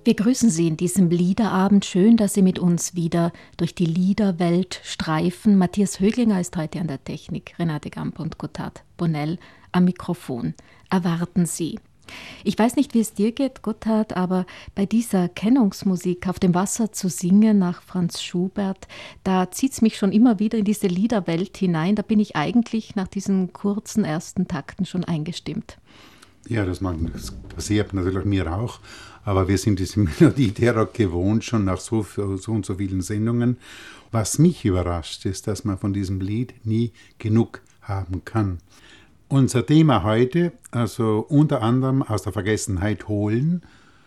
Wir grüßen Sie in diesem Liederabend. Schön, dass Sie mit uns wieder durch die Liederwelt streifen. Matthias Höglinger ist heute an der Technik, Renate Gamp und Gotthard Bonnell am Mikrofon. Erwarten Sie. Ich weiß nicht, wie es dir geht, Gotthard, aber bei dieser Kennungsmusik auf dem Wasser zu singen nach Franz Schubert, da zieht es mich schon immer wieder in diese Liederwelt hinein. Da bin ich eigentlich nach diesen kurzen ersten Takten schon eingestimmt. Ja, das passiert natürlich mir auch, aber wir sind diese Melodie derer gewohnt, schon nach so und so vielen Sendungen. Was mich überrascht, ist, dass man von diesem Lied nie genug haben kann. Unser Thema heute, also unter anderem aus der Vergessenheit holen,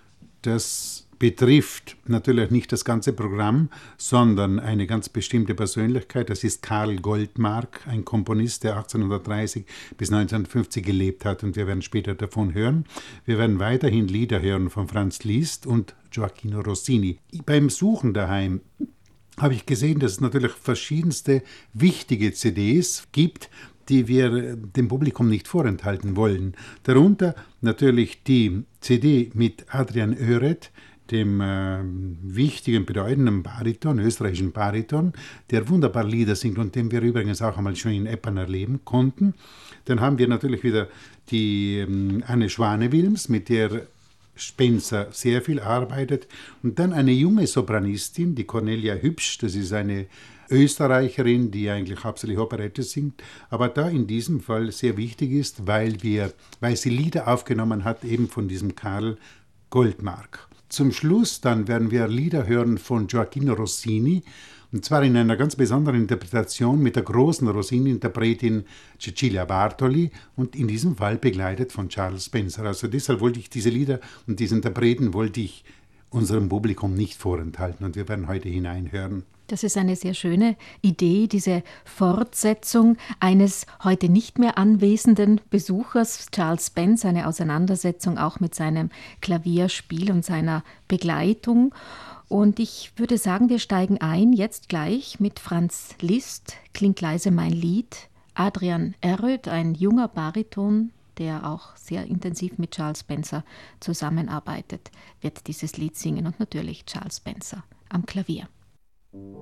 das betrifft natürlich nicht das ganze Programm, sondern eine ganz bestimmte Persönlichkeit. Das ist Karl Goldmark, ein Komponist, der 1830 bis 1950 gelebt hat. Und wir werden später davon hören. Wir werden weiterhin Lieder hören von Franz Liszt und Gioachino Rossini. Beim Suchen daheim habe ich gesehen, dass es natürlich verschiedenste wichtige CDs gibt, die wir dem Publikum nicht vorenthalten wollen. Darunter natürlich die CD mit Adrian Öred, dem wichtigen, bedeutenden Bariton, österreichischen Bariton, der wunderbar Lieder singt und den wir übrigens auch einmal schon in Eppern erleben konnten. Dann haben wir natürlich wieder die Anne Schwane-Wilms, mit der Spencer sehr viel arbeitet. Und dann eine junge Sopranistin, die Cornelia Hübsch, das ist eine Österreicherin, die eigentlich hauptsächlich Operette singt, aber da in diesem Fall sehr wichtig ist, weil sie Lieder aufgenommen hat, eben von diesem Karl Goldmark. Zum Schluss dann werden wir Lieder hören von Gioachino Rossini, und zwar in einer ganz besonderen Interpretation mit der großen Rossini-Interpretin Cecilia Bartoli und in diesem Fall begleitet von Charles Spencer. Also deshalb wollte ich diese Lieder und diese Interpreten unserem Publikum nicht vorenthalten und wir werden heute hineinhören. Das ist eine sehr schöne Idee, diese Fortsetzung eines heute nicht mehr anwesenden Besuchers, Charles Spencer, eine Auseinandersetzung auch mit seinem Klavierspiel und seiner Begleitung. Und ich würde sagen, wir steigen ein, jetzt gleich mit Franz Liszt, Klingt leise mein Lied, Adrian Eröd, ein junger Bariton, der auch sehr intensiv mit Charles Spencer zusammenarbeitet, wird dieses Lied singen und natürlich Charles Spencer am Klavier.